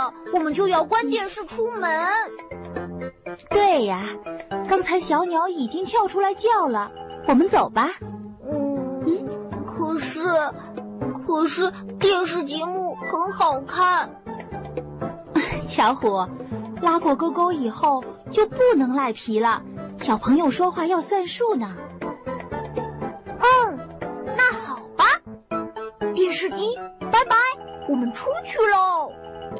了，我们就要关电视出门。 对呀，刚才小鸟已经跳出来叫了，我们走吧。 可是电视节目很好看。 巧虎，拉过勾勾以后就不能赖皮了，小朋友说话要算数呢。 那好吧，电视机，拜拜，我们出去喽。